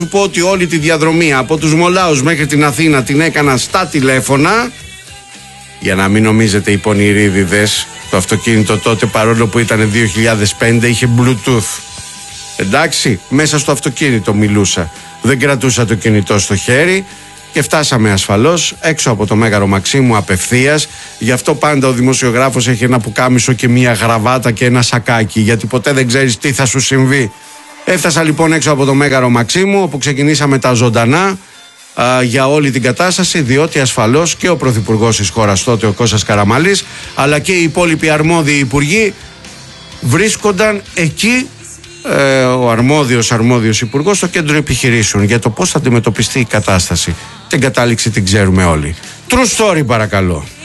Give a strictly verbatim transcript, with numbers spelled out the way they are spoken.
πω ότι όλη τη διαδρομή από τους Μολάους μέχρι την Αθήνα την έκανα στα τηλέφωνα. Για να μην νομίζετε οι πονηρίδιδες, το αυτοκίνητο τότε, παρόλο που ήταν δύο χιλιάδες πέντε, είχε Bluetooth. Εντάξει, μέσα στο αυτοκίνητο μιλούσα. Δεν κρατούσα το κινητό στο χέρι και φτάσαμε ασφαλώς έξω από το Μέγαρο Μαξίμου απευθείας. Γι' αυτό πάντα ο δημοσιογράφος έχει ένα πουκάμισο και μία γραβάτα και ένα σακάκι, γιατί ποτέ δεν ξέρεις τι θα σου συμβεί. Έφτασα λοιπόν έξω από το Μέγαρο Μαξίμου, όπου ξεκινήσαμε τα ζωντανά α, για όλη την κατάσταση, διότι ασφαλώς και ο πρωθυπουργός της χώρας τότε, ο Κώστας Καραμανλής, αλλά και οι υπόλοιποι αρμόδιοι υπουργοί βρίσκονταν εκεί. Ε, ο αρμόδιος αρμόδιος υπουργός στο κέντρο επιχειρήσεων για το πώς θα αντιμετωπιστεί η κατάσταση. Την κατάληξη την ξέρουμε όλοι. True story, παρακαλώ.